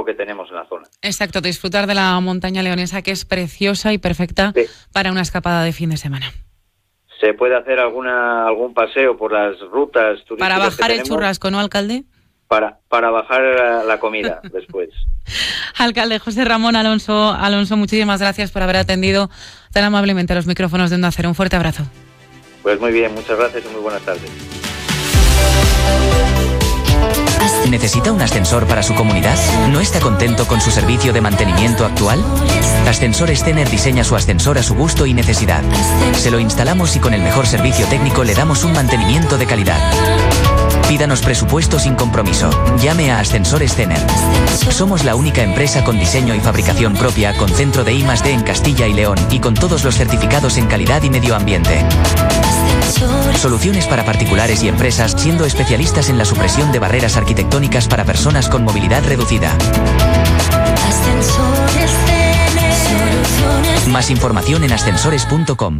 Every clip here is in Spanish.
lo que tenemos en la zona. Exacto, disfrutar de la montaña leonesa, que es preciosa y perfecta para una escapada de fin de semana. Se puede hacer algún paseo por las rutas turísticas para bajar el churrasco, ¿no, alcalde? Para bajar la comida después. Alcalde José Ramón Alonso, muchísimas gracias por haber atendido tan amablemente a los micrófonos de Onda Cero. Un fuerte abrazo. Pues muy bien, muchas gracias y muy buenas tardes. ¿Necesita un ascensor para su comunidad? ¿No está contento con su servicio de mantenimiento actual? Ascensores Tener diseña su ascensor a su gusto y necesidad. Se lo instalamos y con el mejor servicio técnico le damos un mantenimiento de calidad. Pídanos presupuesto sin compromiso. Llame a Ascensores Tener. Somos la única empresa con diseño y fabricación propia, con centro de I+D en Castilla y León y con todos los certificados en calidad y medio ambiente. Soluciones para particulares y empresas, siendo especialistas en la supresión de barreras arquitectónicas para personas con movilidad reducida. Más información en ascensores.com.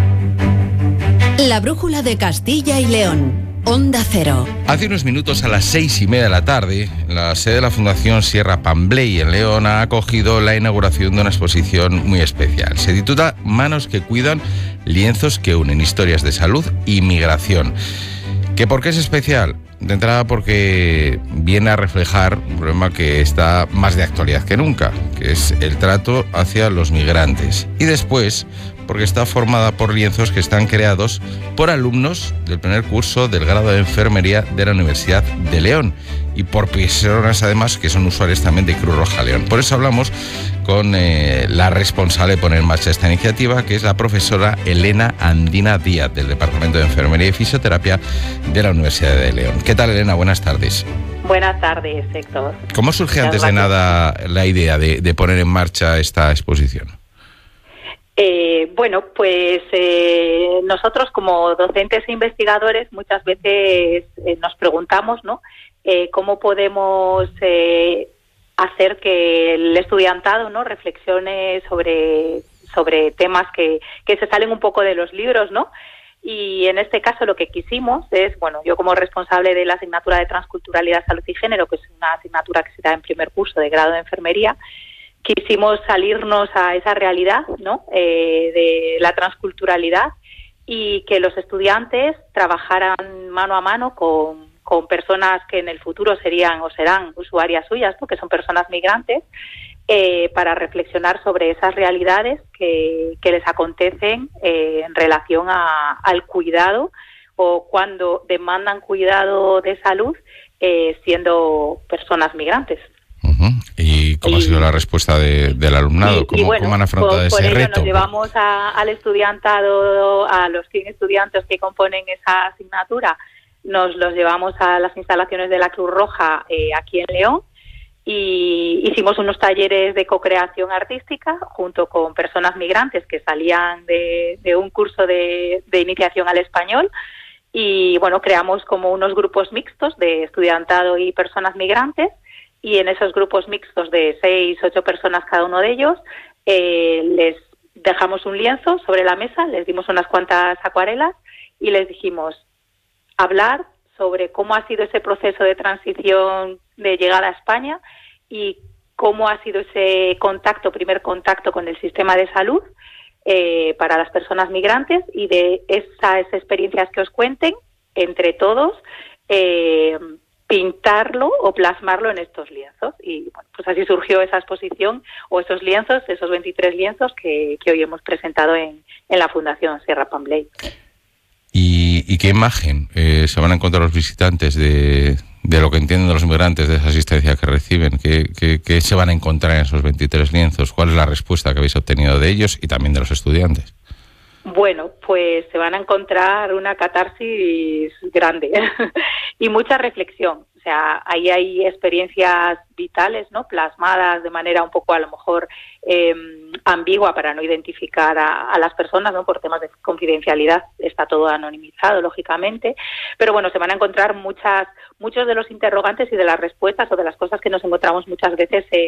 La brújula de Castilla y León. Onda Cero. Hace unos minutos, a las 6:30 de la tarde, la sede de la Fundación Sierra Pambley en León ha acogido la inauguración de una exposición muy especial. Se titula Manos que cuidan, lienzos que unen, historias de salud y migración. ¿Que por qué es especial? De entrada porque viene a reflejar un problema que está más de actualidad que nunca, que es el trato hacia los migrantes. Y después, porque está formada por lienzos que están creados por alumnos del primer curso del grado de enfermería de la Universidad de León y por personas además que son usuarios también de Cruz Roja León. Por eso hablamos con la responsable de poner en marcha esta iniciativa, que es la profesora Elena Andina Díaz, del Departamento de Enfermería y Fisioterapia de la Universidad de León. ¿Qué tal, Elena? Buenas tardes. Buenas tardes, Héctor. ¿Cómo surge antes de nada la idea de poner en marcha esta exposición? Nosotros como docentes e investigadores muchas veces nos preguntamos, ¿no? ¿Cómo podemos hacer que el estudiantado, ¿no?, reflexione sobre temas que se salen un poco de los libros, ¿no? Y en este caso lo que quisimos es, yo como responsable de la asignatura de Transculturalidad, Salud y Género, que es una asignatura que se da en primer curso de grado de enfermería, quisimos salirnos a esa realidad, ¿no?, de la transculturalidad, y que los estudiantes trabajaran mano a mano con personas que en el futuro serían o serán usuarias suyas, ¿no?, que son personas migrantes, para reflexionar sobre esas realidades que les acontecen en relación al cuidado, o cuando demandan cuidado de salud siendo personas migrantes. ¿Y cómo ha sido la respuesta del alumnado? ¿Cómo han afrontado ese reto? Nos llevamos al estudiantado, a los 100 estudiantes que componen esa asignatura, nos los llevamos a las instalaciones de la Cruz Roja aquí en León, y hicimos unos talleres de co-creación artística junto con personas migrantes que salían de un curso de iniciación al español, y creamos como unos grupos mixtos de estudiantado y personas migrantes. Y en esos grupos mixtos de 6, 8 personas cada uno de ellos, les dejamos un lienzo sobre la mesa, les dimos unas cuantas acuarelas y les dijimos hablar sobre cómo ha sido ese proceso de transición de llegada a España y cómo ha sido ese primer contacto con el sistema de salud para las personas migrantes, y de esas experiencias que os cuenten, entre todos, pintarlo o plasmarlo en estos lienzos. Y pues así surgió esa exposición, o esos lienzos, esos 23 lienzos que hoy hemos presentado en la Fundación Sierra Pambley. ¿Y qué imagen se van a encontrar los visitantes de lo que entienden de los migrantes, de esa asistencia que reciben? ¿Qué se van a encontrar en esos 23 lienzos? ¿Cuál es la respuesta que habéis obtenido de ellos y también de los estudiantes? Pues se van a encontrar una catarsis grande y mucha reflexión. O sea, ahí hay experiencias vitales, ¿no?, plasmadas de manera un poco a lo mejor ambigua para no identificar a las personas, ¿no?, por temas de confidencialidad. Está todo anonimizado, lógicamente, pero se van a encontrar muchos de los interrogantes y de las respuestas, o de las cosas que nos encontramos muchas veces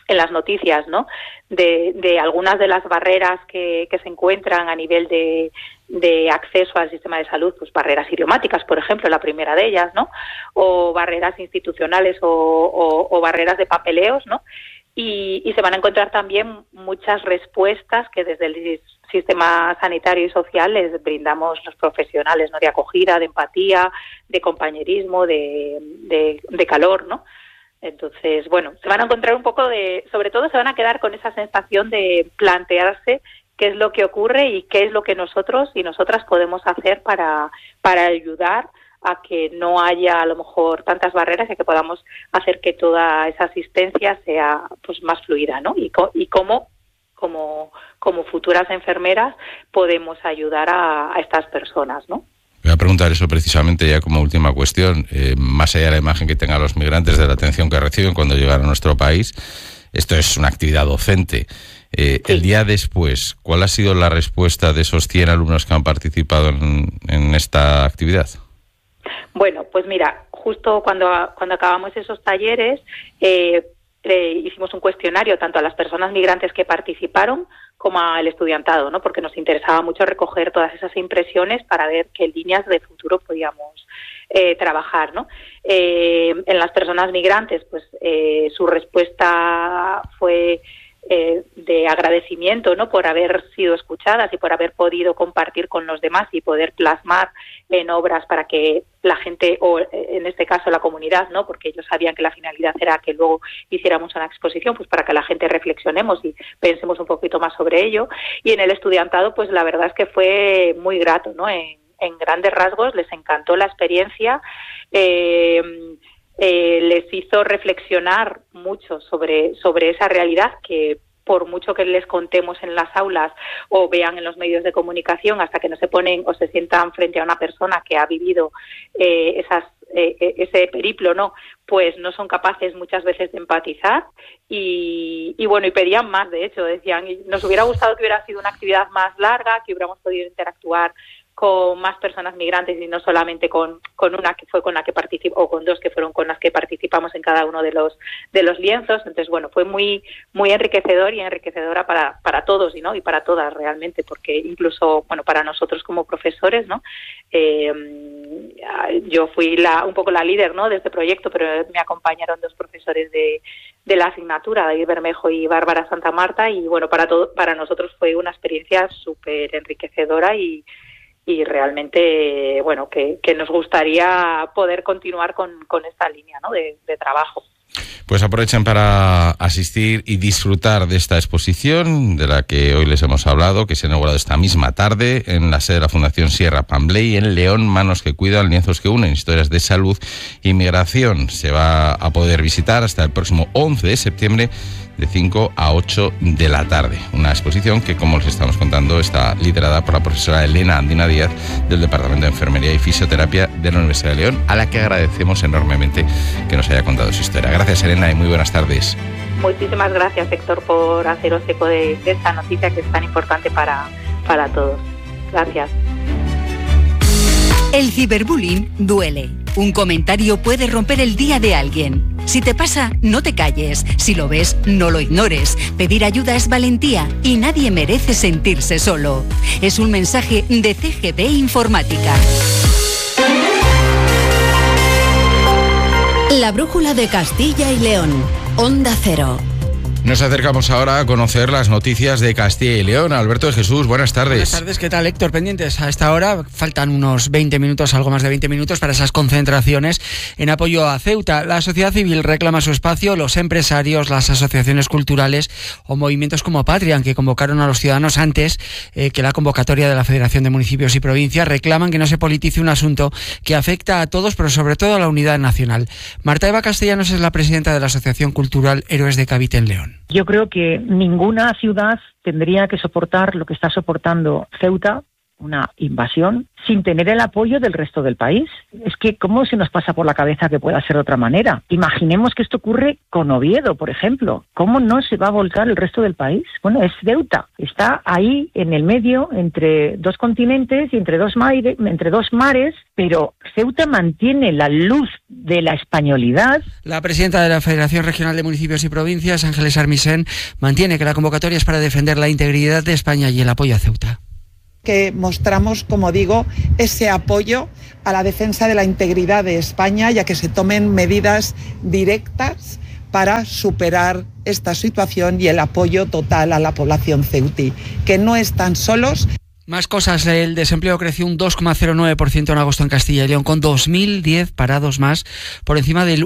las noticias, ¿no? De algunas de las barreras que se encuentran a nivel de acceso al sistema de salud, pues barreras idiomáticas, por ejemplo, la primera de ellas, ¿no? O barreras institucionales o barreras de papeleos, ¿no? Y se van a encontrar también muchas respuestas que desde el sistema sanitario y social les brindamos los profesionales, ¿no? De acogida, de empatía, de compañerismo, de calor, ¿no? Entonces, bueno, se van a encontrar un poco sobre todo se van a quedar con esa sensación de plantearse qué es lo que ocurre y qué es lo que nosotros y nosotras podemos hacer para ayudar a que no haya a lo mejor tantas barreras y a que podamos hacer que toda esa asistencia sea pues más fluida, ¿no? Y cómo como futuras enfermeras podemos ayudar a estas personas, ¿no? Voy a preguntar eso precisamente ya como última cuestión, más allá de la imagen que tengan los migrantes de la atención que reciben cuando llegan a nuestro país. Esto es una actividad docente. Sí. El día después, ¿cuál ha sido la respuesta de esos 100 alumnos que han participado en esta actividad? Bueno, pues mira, justo cuando acabamos esos talleres, hicimos un cuestionario tanto a las personas migrantes que participaron como al estudiantado, ¿no? Porque nos interesaba mucho recoger todas esas impresiones para ver qué líneas de futuro podíamos trabajar, ¿no? En las personas migrantes, pues su respuesta fue de agradecimiento, ¿no? Por haber sido escuchadas y por haber podido compartir con los demás y poder plasmar en obras para que la gente, o en este caso la comunidad, ¿no? Porque ellos sabían que la finalidad era que luego hiciéramos una exposición, pues para que la gente reflexionemos y pensemos un poquito más sobre ello. Y en el estudiantado, pues la verdad es que fue muy grato, ¿no? En grandes rasgos les encantó la experiencia. Les hizo reflexionar mucho sobre esa realidad que por mucho que les contemos en las aulas o vean en los medios de comunicación, hasta que no se ponen o se sientan frente a una persona que ha vivido ese periplo, ¿no? Pues no son capaces muchas veces de empatizar y bueno, y pedían más, de hecho, decían, nos hubiera gustado que hubiera sido una actividad más larga, que hubiéramos podido interactuar con más personas migrantes y no solamente con una que fue con la que participó, o con dos que fueron con las que participamos en cada uno de los lienzos. Entonces, bueno, fue muy muy enriquecedor y enriquecedora para todos y para todas realmente, porque incluso, bueno, para nosotros como profesores, ¿no? Yo fui un poco la líder, ¿no? de este proyecto, pero me acompañaron dos profesores de la asignatura, David Bermejo y Bárbara Santa Marta, y bueno, para nosotros fue una experiencia súper enriquecedora y realmente, bueno, que nos gustaría poder continuar con esta línea, ¿no? de trabajo. Pues aprovechen para asistir y disfrutar de esta exposición de la que hoy les hemos hablado, que se ha inaugurado esta misma tarde en la sede de la Fundación Sierra Pambley en León. Manos que cuidan, lienzos que unen, historias de salud y migración. Se va a poder visitar hasta el próximo 11 de septiembre de 5 a 8 de la tarde. Una exposición que, como les estamos contando, está liderada por la profesora Elena Andina Díaz del Departamento de Enfermería y Fisioterapia de la Universidad de León, a la que agradecemos enormemente que nos haya contado su historia. Gracias, Elena, y muy buenas tardes. Muchísimas gracias, Héctor, por haceros eco de esta noticia que es tan importante para todos. Gracias. El ciberbullying duele. Un comentario puede romper el día de alguien. Si te pasa, no te calles. Si lo ves, no lo ignores. Pedir ayuda es valentía y nadie merece sentirse solo. Es un mensaje de CGB Informática. La brújula de Castilla y León. Onda Cero. Nos acercamos ahora a conocer las noticias de Castilla y León. Alberto de Jesús, buenas tardes. Buenas tardes, ¿qué tal, Héctor? Pendientes a esta hora, faltan unos 20 minutos, algo más de 20 minutos para esas concentraciones en apoyo a Ceuta. La sociedad civil reclama su espacio, los empresarios, las asociaciones culturales o movimientos como Patria, que convocaron a los ciudadanos antes que la convocatoria de la Federación de Municipios y Provincias, reclaman que no se politice un asunto que afecta a todos, pero sobre todo a la unidad nacional. Marta Eva Castellanos es la presidenta de la Asociación Cultural Héroes de Cavite en León. Yo creo que ninguna ciudad tendría que soportar lo que está soportando Ceuta una invasión sin tener el apoyo del resto del país. Es que ¿cómo se nos pasa por la cabeza que pueda ser de otra manera? Imaginemos que esto ocurre con Oviedo, por ejemplo. ¿Cómo no se va a volcar el resto del país? Bueno, es Ceuta. Está ahí en el medio, entre dos continentes y entre dos mares, pero Ceuta mantiene la luz de la españolidad. La presidenta de la Federación Regional de Municipios y Provincias, Ángeles Armisen, mantiene que la convocatoria es para defender la integridad de España y el apoyo a Ceuta. Que mostramos, como digo, ese apoyo a la defensa de la integridad de España y a que se tomen medidas directas para superar esta situación y el apoyo total a la población ceutí, que no están solos. Más cosas, el desempleo creció un 2,09% en agosto en Castilla y León, con 2.010 parados más, por encima del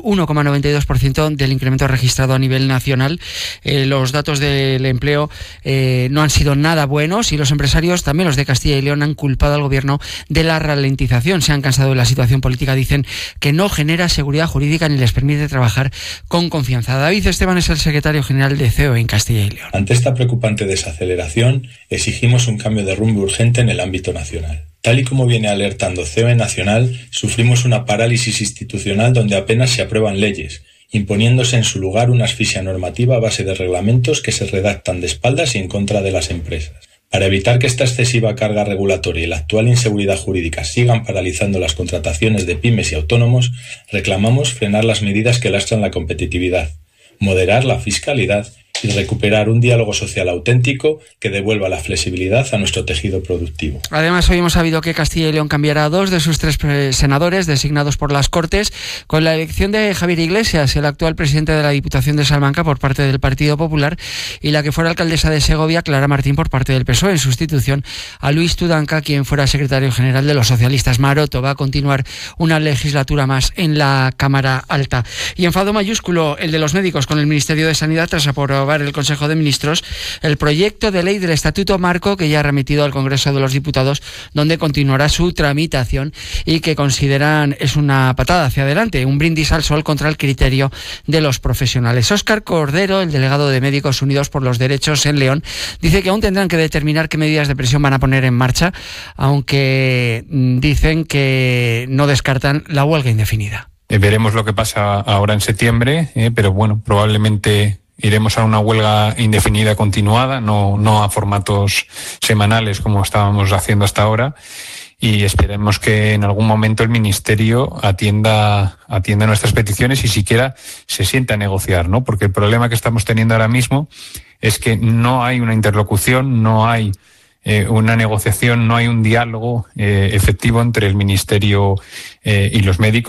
1,92% del incremento registrado a nivel nacional. Los datos del empleo no han sido nada buenos y los empresarios, también los de Castilla y León, han culpado al gobierno de la ralentización. Se han cansado de la situación política, dicen que no genera seguridad jurídica ni les permite trabajar con confianza. David Esteban es el secretario general de CEOE en Castilla y León. Ante esta preocupante desaceleración, exigimos un cambio de rumbo urgente en el ámbito nacional. Tal y como viene alertando CEOE Nacional, sufrimos una parálisis institucional donde apenas se aprueban leyes, imponiéndose en su lugar una asfixia normativa a base de reglamentos que se redactan de espaldas y en contra de las empresas. Para evitar que esta excesiva carga regulatoria y la actual inseguridad jurídica sigan paralizando las contrataciones de pymes y autónomos, reclamamos frenar las medidas que lastran la competitividad, moderar la fiscalidad y recuperar un diálogo social auténtico que devuelva la flexibilidad a nuestro tejido productivo. Además, hoy hemos sabido que Castilla y León cambiará a 2 de sus 3 senadores designados por las Cortes, con la elección de Javier Iglesias, el actual presidente de la Diputación de Salamanca por parte del Partido Popular, y la que fuera alcaldesa de Segovia, Clara Martín, por parte del PSOE, en sustitución a Luis Tudanca, quien fuera secretario general de los socialistas. Maroto va a continuar una legislatura más en la Cámara Alta. Y enfado mayúsculo el de los médicos con el Ministerio de Sanidad tras aprobar el Consejo de Ministros el proyecto de ley del Estatuto Marco, que ya ha remitido al Congreso de los Diputados, donde continuará su tramitación y que consideran es una patada hacia adelante, un brindis al sol contra el criterio de los profesionales. Óscar Cordero, el delegado de Médicos Unidos por los Derechos en León, dice que aún tendrán que determinar qué medidas de presión van a poner en marcha, aunque dicen que no descartan la huelga indefinida. Veremos lo que pasa ahora en septiembre, pero bueno, probablemente iremos a una huelga indefinida continuada, no a formatos semanales como estábamos haciendo hasta ahora, y esperemos que en algún momento el Ministerio atienda nuestras peticiones y siquiera se sienta a negociar, ¿no? Porque el problema que estamos teniendo ahora mismo es que no hay una interlocución, no hay una negociación, no hay un diálogo efectivo entre el Ministerio y los médicos.